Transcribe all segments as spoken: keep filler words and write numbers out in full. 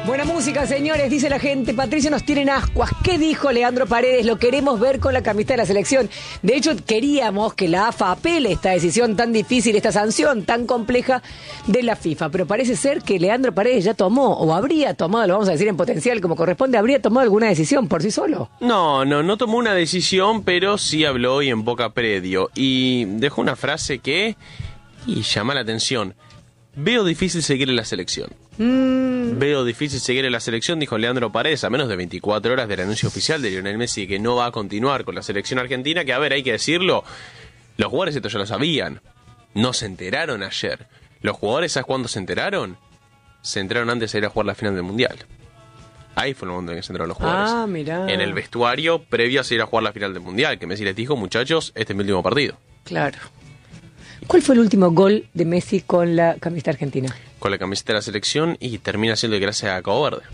Buena música, señores, dice la gente. Patricio, nos tienen ascuas. ¿Qué dijo Leandro Paredes? Lo queremos ver con la camiseta de la selección. De hecho, queríamos que la A F A apele esta decisión tan difícil, esta sanción tan compleja de la FIFA. Pero parece ser que Leandro Paredes ya tomó, o habría tomado, lo vamos a decir en potencial como corresponde, habría tomado alguna decisión por sí solo. No, no, no tomó una decisión, pero sí habló hoy en Boca Predio. Y dejó una frase que y llama la atención. Veo difícil seguir en la selección. Mm. Veo difícil seguir en la selección, dijo Leandro Paredes, a menos de veinticuatro horas del anuncio oficial de Lionel Messi que no va a continuar con la selección argentina, que a ver, hay que decirlo, los jugadores esto ya lo sabían, no se enteraron ayer. Los jugadores, ¿sabes cuándo se enteraron? Se enteraron antes de ir a jugar la final del Mundial. Ahí fue el momento en que se enteraron los jugadores. Ah, mirá. En el vestuario previo a ir a jugar la final del Mundial, que Messi les dijo, muchachos, este es mi último partido. Claro. ¿Cuál fue el último gol de Messi con la camiseta argentina? Con la camiseta de la selección y termina siendo gracias a Cabo Verde.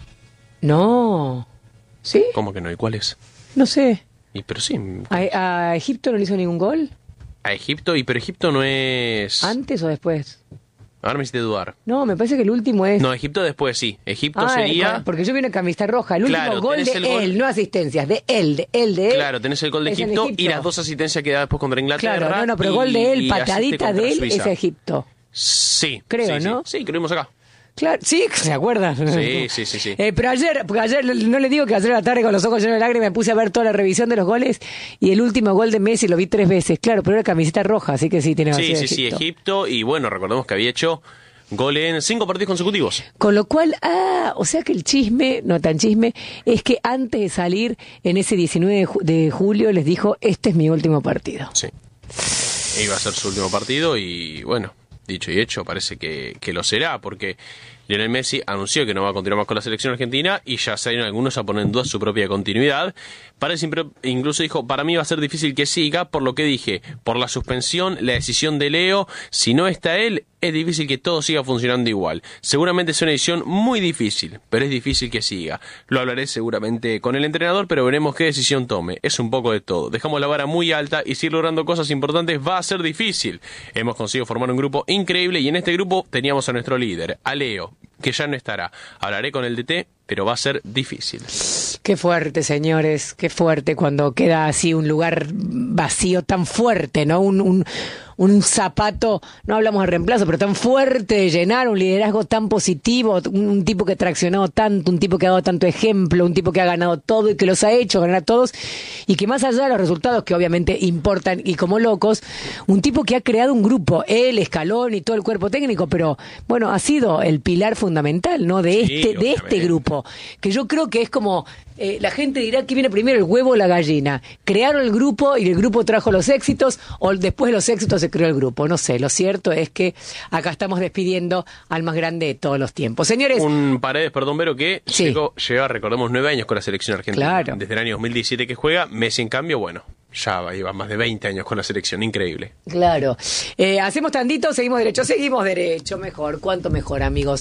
No. ¿Sí? ¿Cómo que no? ¿Y cuál es? No sé. Y pero sí. ¿A, a Egipto no le hizo ningún gol? A Egipto, y pero Egipto no es... ¿Antes o después? Ahora me hiciste dudar. No, me parece que el último es... No, Egipto después sí. Egipto ah, sería... Porque yo vi una camiseta roja. El último claro, gol de gol... él, no asistencias, de él, de él, de él. Claro, tenés el gol de Egipto, Egipto y las dos asistencias que da después contra Inglaterra. Claro, no, no, pero y, gol de él, patadita de él, Suiza. es Egipto. Sí. Creo, sí, ¿no? Sí, sí, que lo vimos acá. Claro, sí, ¿se acuerdan? Sí, sí, sí, sí. Eh, pero ayer, porque ayer, no le digo que ayer a la tarde con los ojos llenos de lágrimas me puse a ver toda la revisión de los goles y el último gol de Messi lo vi tres veces, claro, pero era camiseta roja, así que sí, tiene Sí, vacío sí, Egipto. sí, Egipto, y bueno, recordemos que había hecho gol en cinco partidos consecutivos. Con lo cual, ah, o sea que el chisme, no tan chisme, es que antes de salir en ese diecinueve de, ju- de julio les dijo, este es mi último partido. Sí. Iba a ser su último partido y bueno, dicho y hecho, parece que, que lo será, porque Lionel Messi anunció que no va a continuar más con la selección argentina y ya salieron algunos a poner en duda su propia continuidad. Parece, incluso dijo, para mí va a ser difícil que siga, por lo que dije, por la suspensión, la decisión de Leo, si no está él, es difícil que todo siga funcionando igual. Seguramente es una decisión muy difícil, pero es difícil que siga. Lo hablaré seguramente con el entrenador, pero veremos qué decisión tome. Es un poco de todo. Dejamos la vara muy alta y seguir logrando cosas importantes va a ser difícil. Hemos conseguido formar un grupo increíble y en este grupo teníamos a nuestro líder, a Leo, que ya no estará. Hablaré con el D T, pero va a ser difícil. Qué fuerte, señores, qué fuerte cuando queda así un lugar vacío tan fuerte, ¿no? Un, un, un zapato, no hablamos de reemplazo, pero tan fuerte de llenar, un liderazgo tan positivo, un, un tipo que ha traccionado tanto, un tipo que ha dado tanto ejemplo, un tipo que ha ganado todo y que los ha hecho ganar a todos, y que más allá de los resultados que obviamente importan y como locos, un tipo que ha creado un grupo, él, Scaloni y todo el cuerpo técnico, pero bueno, ha sido el pilar fundamental, ¿no? De Sí, este, de este grupo, que yo creo que es como, eh, la gente dirá que viene primero el huevo o la gallina. Crearon el grupo y el grupo trajo los éxitos, o después de los éxitos se creó el grupo. No sé, lo cierto es que acá estamos despidiendo al más grande de todos los tiempos. Señores. Un Paredes, perdón, Vero, que sí. llegó, lleva, recordemos, nueve años con la selección argentina. Claro. Desde el año dos mil diecisiete que juega. Messi, en cambio, bueno, ya lleva más de veinte años con la selección. Increíble. Claro. Eh, hacemos tantito, seguimos derecho, seguimos derecho, mejor, cuánto mejor, amigos.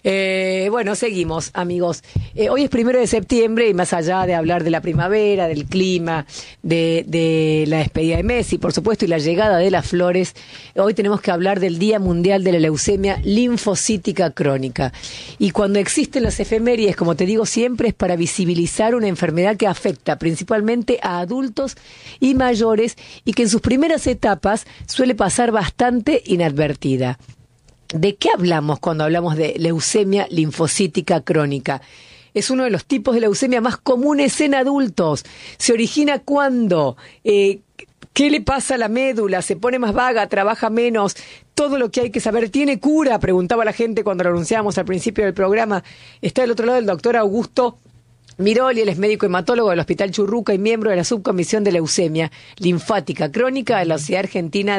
Eh, bueno, seguimos, amigos. Eh, hoy es primero de septiembre y más allá de hablar de la primavera, del clima, de, de la despedida de Messi, por supuesto, y la llegada de las flores, hoy tenemos que hablar del Día Mundial de la Leucemia Linfocítica Crónica. Y cuando existen las efemérides, como te digo siempre, es para visibilizar una enfermedad que afecta principalmente a adultos y mayores y que en sus primeras etapas suele pasar bastante inadvertida. ¿De qué hablamos cuando hablamos de leucemia linfocítica crónica? Es uno de los tipos de leucemia más comunes en adultos. ¿Se origina cuándo? Eh, ¿Qué le pasa a la médula? ¿Se pone más vaga? ¿Trabaja menos? Todo lo que hay que saber. ¿Tiene cura? Preguntaba la gente cuando lo anunciábamos al principio del programa. Está del otro lado el doctor Augusto Miroli, él es médico hematólogo del Hospital Churruca y miembro de la subcomisión de leucemia linfática crónica de la Sociedad Argentina